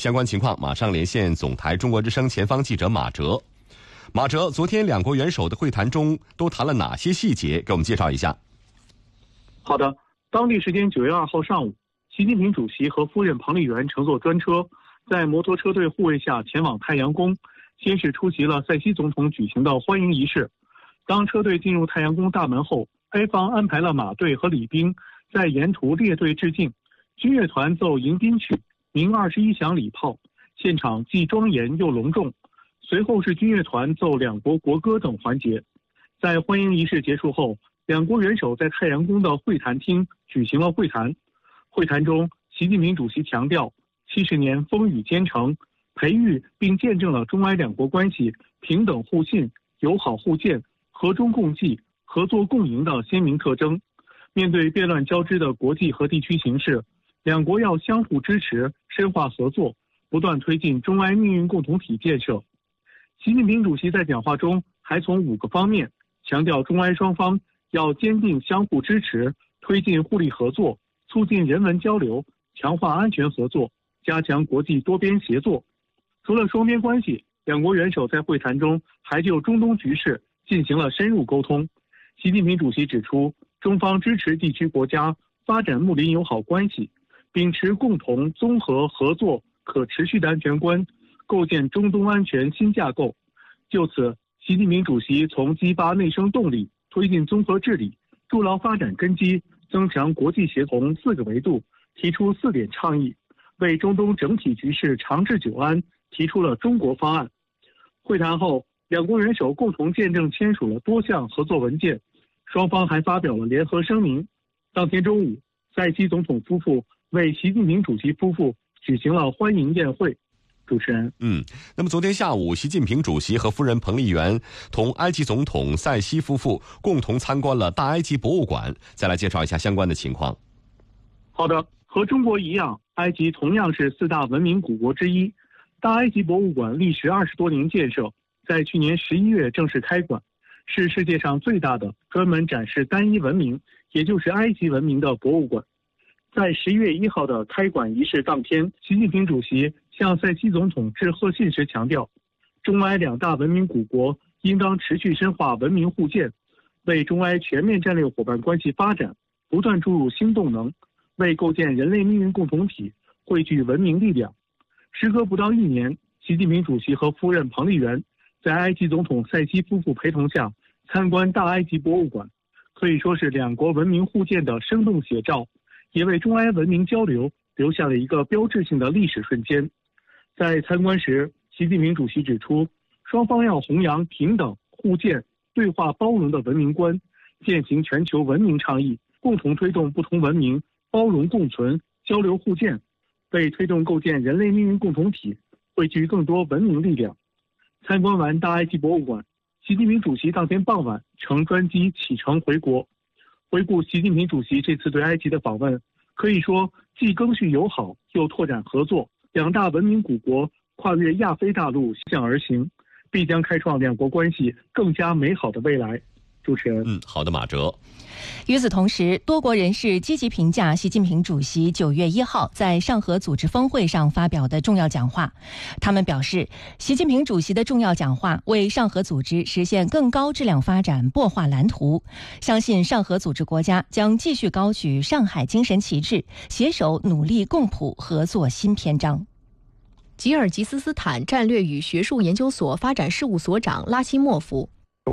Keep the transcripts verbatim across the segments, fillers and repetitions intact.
相关情况马上连线总台中国之声前方记者马哲。马哲，昨天两国元首的会谈中都谈了哪些细节？给我们介绍一下。 好的，当地时间九月二号上午，习近平主席和夫人彭丽媛乘坐专车，在摩托车队护卫下前往太阳宫，先是出席了塞西总统举行的欢迎仪式。当车队进入太阳宫大门后，埃方安排了马队和礼兵在沿途列队致敬，军乐团奏迎宾曲，鸣二十一响礼炮，现场既庄严又隆重。随后是军乐团奏两国国歌等环节。在欢迎仪式结束后，两国元首在太阳宫的会谈厅举行了会谈。会谈中，习近平主席强调，七十年风雨兼程，培育并见证了中埃两国关系平等互信、友好互鉴、和衷共济、合作共赢的鲜明特征。面对变乱交织的国际和地区形势，两国要相互支持，深化合作，不断推进中埃命运共同体建设。习近平主席在讲话中还从五个方面强调，中埃双方要坚定相互支持，推进互利合作，促进人文交流，强化安全合作，加强国际多边协作。除了双边关系，两国元首在会谈中还就中东局势进行了深入沟通。习近平主席指出，中方支持地区国家发展睦邻友好关系，秉持共同、综合、合作、可持续的安全观，构建中东安全新架构。就此，习近平主席从激发内生动力、推进综合治理、筑牢发展根基、增强国际协同四个维度提出四点倡议，为中东整体局势长治久安提出了中国方案。会谈后，两国元首共同见证签署了多项合作文件，双方还发表了联合声明。当天中午，塞西总统夫妇为习近平主席夫妇举行了欢迎宴会。主持人， 嗯，那么昨天下午，习近平主席和夫人彭丽媛同埃及总统塞西夫妇共同参观了大埃及博物馆。再来介绍一下相关的情况。 好的，和中国一样，埃及同样是四大文明古国之一。大埃及博物馆历时二十多年建设，在去年十一月正式开馆，是世界上最大的专门展示单一文明，也就是埃及文明的博物馆。在十一月一号的开馆仪式当天，习近平主席向塞西总统致贺信时强调，中埃两大文明古国应当持续深化文明互鉴，为中埃全面战略伙伴关系发展不断注入新动能，为构建人类命运共同体汇聚文明力量。时隔不到一年，习近平主席和夫人彭丽媛在埃及总统塞西夫妇陪同下参观大埃及博物馆，可以说是两国文明互鉴的生动写照，也为中埃文明交流留下了一个标志性的历史瞬间。在参观时，习近平主席指出，双方要弘扬平等、互鉴、对话包容的文明观，践行全球文明倡议，共同推动不同文明包容共存、交流互鉴，为推动构建人类命运共同体汇聚更多文明力量。参观完大埃及博物馆，习近平主席当天傍晚乘专机启程回国。回顾习近平主席这次对埃及的访问，可以说既更续友好，又拓展合作，两大文明古国跨越亚非大陆向而行，必将开创两国关系更加美好的未来。主持人， 嗯，好的，马哲。 与此同时，多国人士积极评价习近平主席九月一号在上合组织峰会上发表的重要讲话。他们表示，习近平主席的重要讲话为上合组织实现更高质量发展擘画蓝图，相信上合组织国家将继续高举上海精神旗帜，携手努力共谱合作新篇章。 吉尔吉斯斯坦战略与学术研究所发展事务所长拉希莫夫，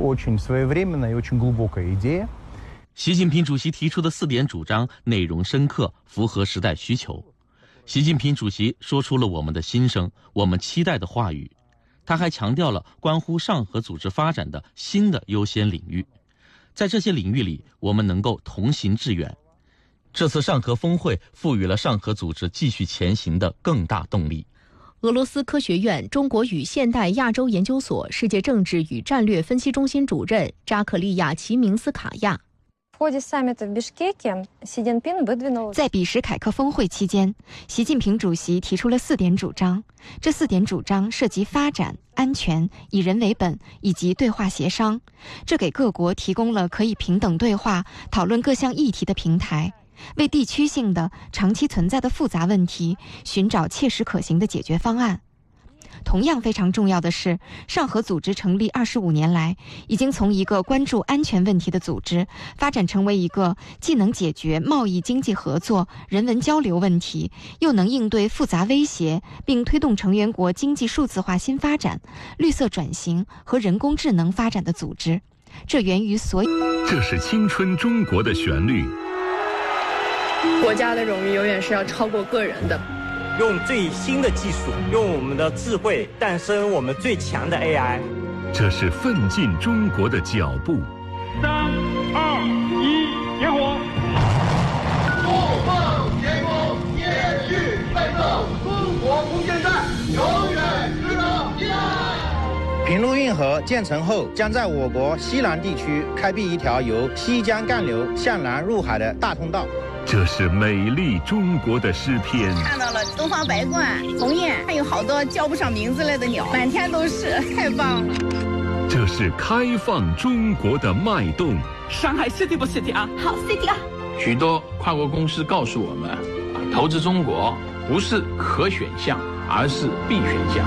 习近平主席提出的四点主张内容深刻，符合时代需求。习近平主席说出了我们的心声，我们期待的话语。他还强调了关乎上合组织发展的新的优先领域，在这些领域里，我们能够同行致远。这次上合峰会赋予了上合组织继续前行的更大动力。 俄罗斯科学院中国与现代亚洲研究所世界政治与战略分析中心主任扎克利亚·齐明斯卡亚， 在比什凯克峰会期间，习近平主席提出了四点主张，这四点主张涉及发展、安全、以人为本以及对话协商，这给各国提供了可以平等对话、讨论各项议题的平台。 为地区性的、长期存在的复杂问题寻找切实可行的解决方案。同样非常重要的是，上合组织成立二十五年来，已经从一个关注安全问题的组织，发展成为一个既能解决贸易经济合作、人文交流问题，又能应对复杂威胁，并推动成员国经济数字化新发展、绿色转型和人工智能发展的组织。这源于所有。 这是青春中国的旋律。 国家的荣誉永远是要超过个人的。 用最新的技术，用我们的智慧诞生我们最强的 A I。 这是奋进中国的脚步。 三二一，点火！ 不放前锋，坚续奋斗，中国空间站永远值得依赖。 平陆运河建成后，将在我国西南地区开辟一条由西江干流向南入海的大通道。 这是美丽中国的诗篇。 看到了东方白鹳、鸿雁，还有好多叫不上名字来的鸟，满天都是，太棒了。 这是开放中国的脉动。 上海 City 不 City 啊？ 好 City 啊！ 许多跨国公司告诉我们，投资中国不是可选项，而是必选项。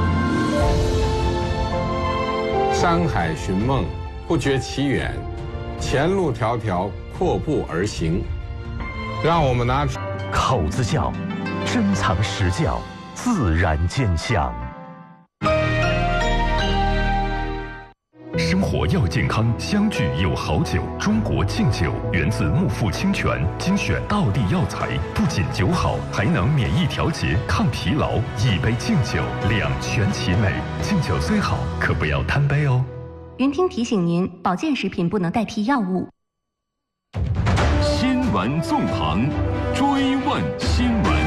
山海寻梦，不觉其远；前路迢迢，阔步而行。让我们拿出口子窖，珍藏实窖，自然见香。 生活要健康，相聚有好酒。中国敬酒源自木富清泉，精选道地药材，不仅酒好，还能免疫调节、抗疲劳。一杯敬酒，两全其美。敬酒虽好，可不要贪杯哦。 云听提醒您，保健食品不能代替药物。 新闻纵横，追问新闻。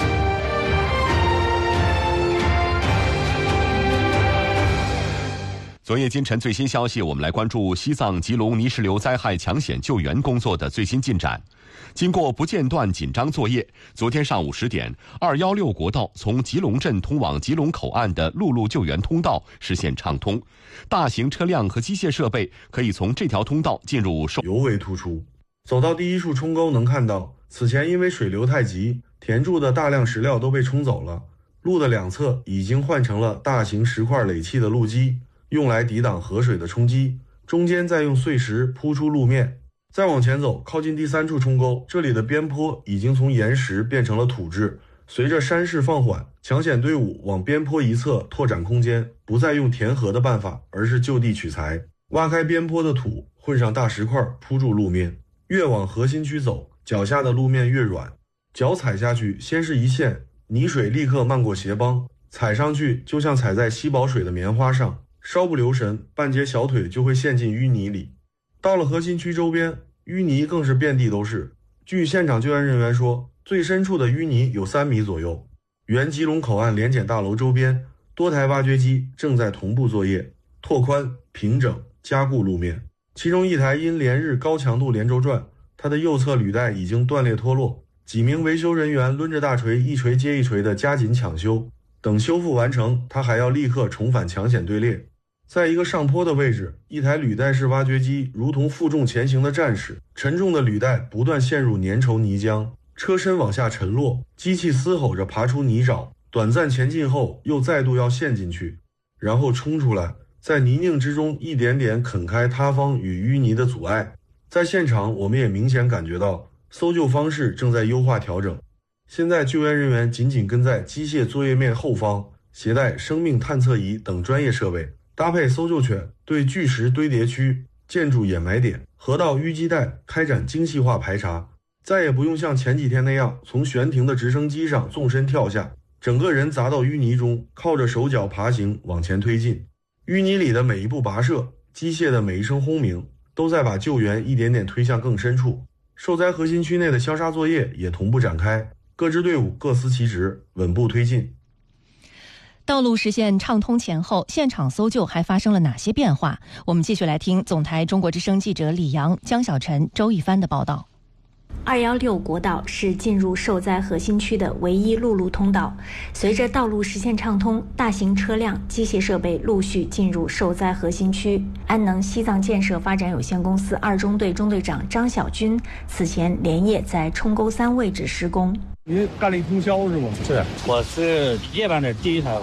昨夜今晨最新消息，我们来关注西藏吉隆泥石流灾害抢险救援工作的最新进展。经过不间断紧张作业，昨天上午十点，二一六国道从吉隆镇通往吉隆口岸的陆路救援通道实现畅通，大型车辆和机械设备可以从这条通道进入。 尤为突出。走到第一处冲沟能看到，此前因为水流太急，填筑的大量石料都被冲走了，路的两侧已经换成了大型石块垒砌的路基，用来抵挡河水的冲击，中间再用碎石铺出路面。再往前走，靠近第三处冲沟，这里的边坡已经从岩石变成了土质。随着山势放缓，抢险队伍往边坡一侧拓展空间，不再用填河的办法，而是就地取材，挖开边坡的土，混上大石块铺住路面。越往核心区走，脚下的路面越软，脚踩下去先是一陷，泥水立刻漫过鞋帮，踩上去就像踩在吸饱水的棉花上，稍不留神，半截小腿就会陷进淤泥里。到了核心区周边，淤泥更是遍地都是。据现场救援人员说，最深处的淤泥有三米左右。原吉隆口岸联检大楼周边，多台挖掘机正在同步作业，拓宽、平整、加固路面。其中一台因连日高强度连轴转，它的右侧履带已经断裂脱落，几名维修人员抡着大锤一锤接一锤的加紧抢修，等修复完成，它还要立刻重返抢险队列。在一个上坡的位置，一台履带式挖掘机如同负重前行的战士，沉重的履带不断陷入粘稠泥浆，车身往下沉落，机器嘶吼着爬出泥沼，短暂前进后又再度要陷进去，然后冲出来，在泥泞之中一点点啃开塌方与淤泥的阻碍。在现场我们也明显感觉到搜救方式正在优化调整。现在救援人员紧紧跟在机械作业面后方，携带生命探测仪等专业设备，搭配搜救犬，对巨石堆叠区、建筑掩埋点、河道淤积带开展精细化排查，再也不用像前几天那样从悬停的直升机上纵身跳下，整个人砸到淤泥中，靠着手脚爬行往前推进。淤泥里的每一步跋涉，机械的每一声轰鸣，都在把救援一点点推向更深处。受灾核心区内的消杀作业也同步展开，各支队伍各司其职，稳步推进。 道路实现畅通前后，现场搜救还发生了哪些变化？我们继续来听总台中国之声记者李阳、江小晨、周一帆的报道。 二一六国道是进入受灾核心区的唯一陆路通道。随着道路实现畅通，大型车辆、机械设备陆续进入受灾核心区。安能西藏建设发展有限公司二中队中队长张小军此前连夜在冲沟三位置施工。 您干了一通宵是吗？ 是，我是夜班的第一台，